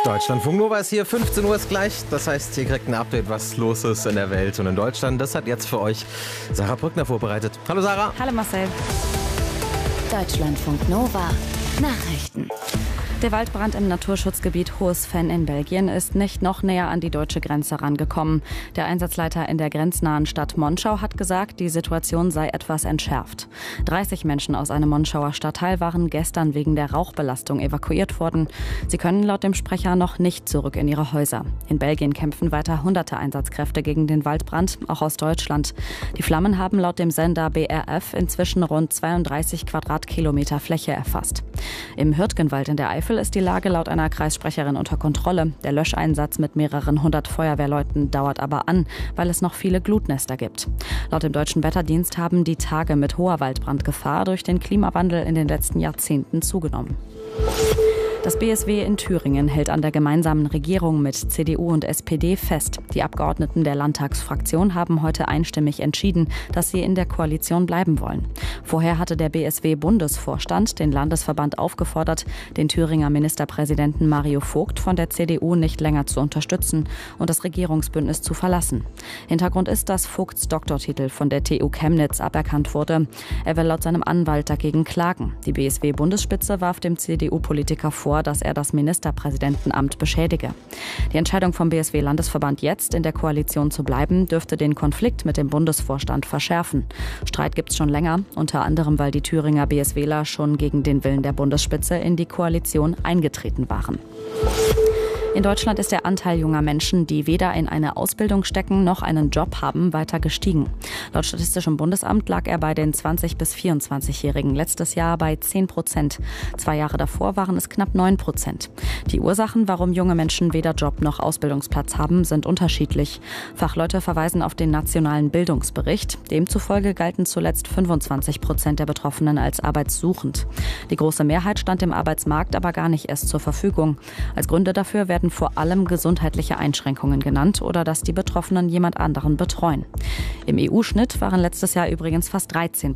Deutschlandfunk Nova ist hier, 15 Uhr ist gleich. Das heißt, ihr kriegt ein Update, was los ist in der Welt und in Deutschland. Das hat jetzt für euch Sarah Brückner vorbereitet. Hallo Sarah. Hallo Marcel. Deutschlandfunk Nova Nachrichten. Der Waldbrand im Naturschutzgebiet Hohes-Venn in Belgien ist nicht noch näher an die deutsche Grenze rangekommen. Der Einsatzleiter in der grenznahen Stadt Monschau hat gesagt, die Situation sei etwas entschärft. 30 Menschen aus einem Monschauer Stadtteil waren gestern wegen der Rauchbelastung evakuiert worden. Sie können laut dem Sprecher noch nicht zurück in ihre Häuser. In Belgien kämpfen weiter hunderte Einsatzkräfte gegen den Waldbrand, auch aus Deutschland. Die Flammen haben laut dem Sender BRF inzwischen rund 32 Quadratkilometer Fläche erfasst. Im Hürtgenwald in der Eifel ist die Lage laut einer Kreissprecherin unter Kontrolle. Der Löscheinsatz mit mehreren hundert Feuerwehrleuten dauert aber an, weil es noch viele Glutnester gibt. Laut dem Deutschen Wetterdienst haben die Tage mit hoher Waldbrandgefahr durch den Klimawandel in den letzten Jahrzehnten zugenommen. Das BSW in Thüringen hält an der gemeinsamen Regierung mit CDU und SPD fest. Die Abgeordneten der Landtagsfraktion haben heute einstimmig entschieden, dass sie in der Koalition bleiben wollen. Vorher hatte der BSW-Bundesvorstand den Landesverband aufgefordert, den Thüringer Ministerpräsidenten Mario Vogt von der CDU nicht länger zu unterstützen und das Regierungsbündnis zu verlassen. Hintergrund ist, dass Vogts Doktortitel von der TU Chemnitz aberkannt wurde. Er will laut seinem Anwalt dagegen klagen. Die BSW-Bundesspitze warf dem CDU-Politiker vor, dass er das Ministerpräsidentenamt beschädige. Die Entscheidung vom BSW-Landesverband jetzt in der Koalition zu bleiben, dürfte den Konflikt mit dem Bundesvorstand verschärfen. Streit gibt es schon länger, unter anderem, weil die Thüringer BSWler schon gegen den Willen der Bundesspitze in die Koalition eingetreten waren. In Deutschland ist der Anteil junger Menschen, die weder in eine Ausbildung stecken noch einen Job haben, weiter gestiegen. Laut Statistischem Bundesamt lag er bei den 20- bis 24-Jährigen letztes Jahr bei 10%. 2 Jahre davor waren es knapp 9%. Die Ursachen, warum junge Menschen weder Job noch Ausbildungsplatz haben, sind unterschiedlich. Fachleute verweisen auf den nationalen Bildungsbericht. Demzufolge galten zuletzt 25% der Betroffenen als arbeitssuchend. Die große Mehrheit stand dem Arbeitsmarkt aber gar nicht erst zur Verfügung. Als Gründe dafür werden vor allem gesundheitliche Einschränkungen genannt oder dass die Betroffenen jemand anderen betreuen. Im EU-Schnitt waren letztes Jahr übrigens fast 13%